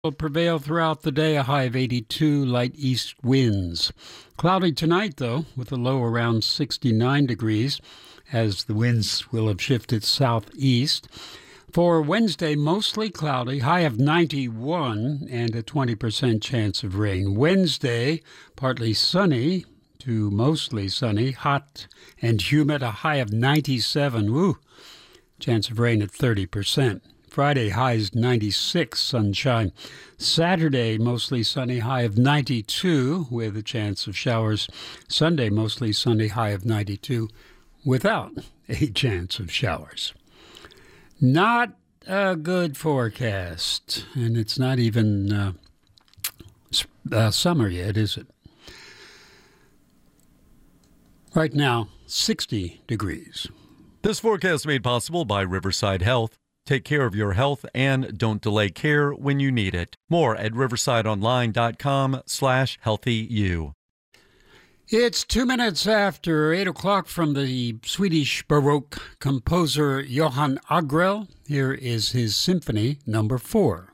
Will prevail throughout the day, a high of 82, light east winds. Cloudy tonight, though, with a low around 69 degrees, as the winds will have shifted southeast. For Wednesday, mostly cloudy, high of 91 and a 20% chance of rain. Wednesday, partly sunny to mostly sunny, hot and humid, a high of 97. Woo! Chance of rain at 30%. Friday, highs 96, sunshine. Saturday, mostly sunny, high of 92 with a chance of showers. Sunday, mostly sunny, high of 92 without a chance of showers. Not a good forecast, and it's not even summer yet, is it? Right now, 60 degrees. This forecast made possible by Riverside Health. Take care of your health and don't delay care when you need it. More at riversideonline.com/healthyu. It's 2 minutes after 8 o'clock from the Swedish Baroque composer Johann Agrell. Here is his Symphony No. 4.